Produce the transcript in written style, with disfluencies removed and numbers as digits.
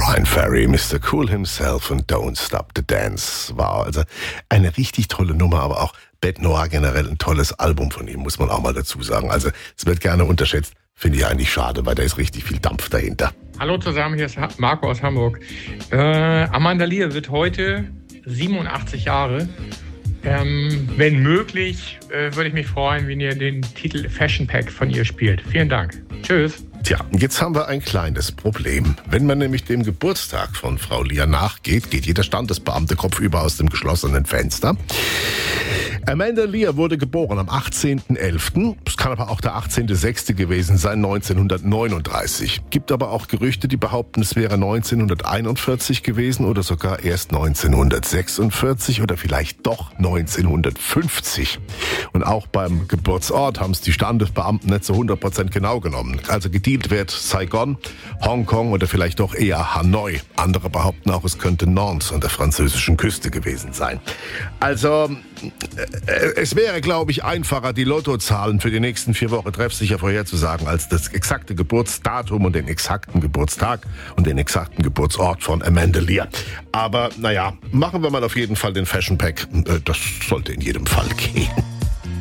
Brian Ferry, Mr. Cool Himself und Don't Stop the Dance. Wow, also eine richtig tolle Nummer, aber auch Bête Noire generell ein tolles Album von ihm, muss man auch mal dazu sagen. Also es wird gerne unterschätzt, finde ich eigentlich schade, weil da ist richtig viel Dampf dahinter. Hallo zusammen, hier ist Marco aus Hamburg. Amanda Lear wird heute 87 Jahre. Wenn möglich, würde ich mich freuen, wenn ihr den Titel Fashion Pack von ihr spielt. Vielen Dank. Tschüss. Tja, jetzt haben wir ein kleines Problem. Wenn man nämlich dem Geburtstag von Frau Lear nachgeht, geht jeder Standesbeamte kopfüber aus dem geschlossenen Fenster. Amanda Lear wurde geboren am 18.11., es kann aber auch der 18.06. gewesen sein, 1939. Gibt aber auch Gerüchte, die behaupten, es wäre 1941 gewesen oder sogar erst 1946 oder vielleicht doch 1950. Und auch beim Geburtsort haben es die Standesbeamten nicht zu 100% genau genommen. Also gedealt wird Saigon, Hongkong oder vielleicht doch eher Hanoi. Andere behaupten auch, es könnte Nantes an der französischen Küste gewesen sein. Also es wäre, glaube ich, einfacher, die Lottozahlen für die nächsten 4 Wochen treffsicher vorherzusagen, als das exakte Geburtsdatum und den exakten Geburtstag und den exakten Geburtsort von Amanda Lear. Aber naja, machen wir mal auf jeden Fall den Fashion Pack. Das sollte in jedem Fall gehen.